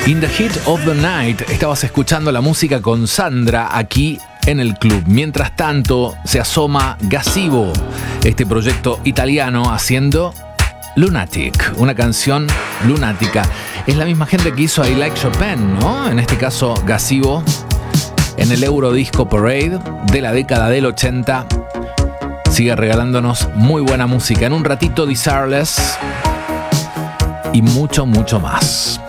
In the Heat of the Night estabas escuchando la música con Sandra aquí en el club. Mientras tanto se asoma Gazebo, este proyecto italiano haciendo Lunatic, una canción lunática. Es la misma gente que hizo I Like Chopin, ¿no? En este caso Gazebo, en el Eurodisco Parade de la década del 80. Sigue regalándonos muy buena música. En un ratito Desireless y mucho, mucho más.